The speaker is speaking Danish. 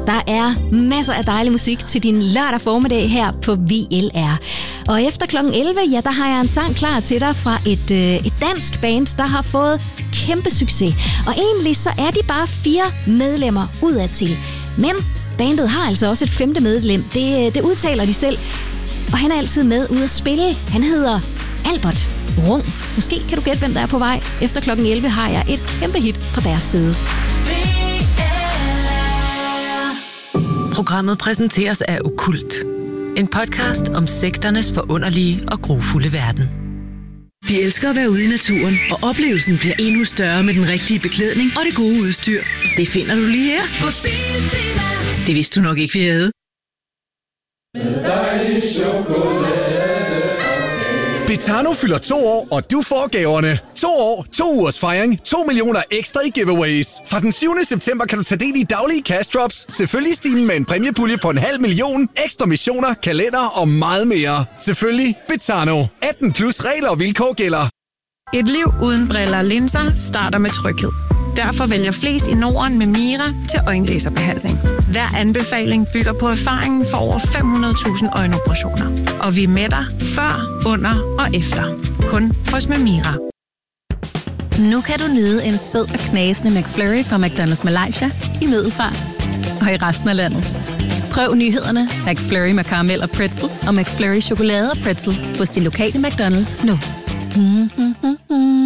Der er masser af dejlig musik til din lørdag formiddag her på VLR. Og efter klokken 11, ja, der har jeg en sang klar til dig fra et dansk band, der har fået kæmpe succes. Og egentlig så er de bare 4 medlemmer udadtil. Men bandet har altså også et 5. medlem. Det udtaler de selv. Og han er altid med ude at spille. Han hedder Albert Rung. Måske kan du gætte, hvem der er på vej. Efter klokken 11 har jeg et kæmpe hit på deres side. Programmet præsenteres af Okkult. En podcast om sekternes forunderlige og grufulde verden. Vi elsker at være ude i naturen, og oplevelsen bliver endnu større med den rigtige beklædning og det gode udstyr. Det finder du lige her på Biltema. Det vidste du nok ikke, vi havde. Med dejlig chokolade. Betano fylder 2 år, og du får gaverne. 2 år, 2 ugers fejring, 2 millioner ekstra i giveaways. Fra den 7. september kan du tage del i daglige cash drops, selvfølgelig stigen med en præmiepulje på 500.000, ekstra missioner, kalender og meget mere. Selvfølgelig Betano. 18 plus regler og vilkår gælder. Et liv uden briller og linser starter med tryghed. Derfor vælger flest i Norden med Mira til øjenlaserbehandling. Hver anbefaling bygger på erfaringen for over 500.000 øjenoperationer. Og vi er med dig før, under og efter. Kun hos Mira. Nu kan du nyde en sød og knasende McFlurry fra McDonald's Malaysia i Middelfart og i resten af landet. Prøv nyhederne McFlurry med karamel og pretzel og McFlurry chokolade og pretzel hos din lokale McDonald's nu.